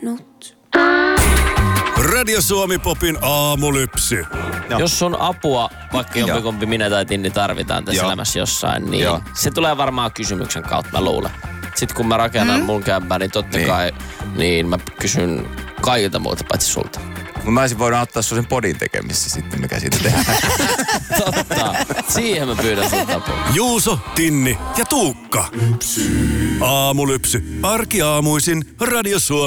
unohtanut. Radio Suomi Popin aamulypsy. Joo. Jos sun apua, vaikka jompikumpi minä tai Tinni tarvitaan tässä elämässä jossain, niin se tulee varmaan kysymyksen kautta, mä luulen. Sitten kun mä rakennan mun kämpää, niin totta kai niin mä kysyn kaikilta muuta paitsi sulta. Mä olisin voinut ottaa sen podin tekemissä sitten, mikä siitä tehdään. Totta. Siihen mä pyydän sulta apua. Juuso, Tinni ja Tuukka. Aamulypsy. Arkiaamuisin Radio Suomi.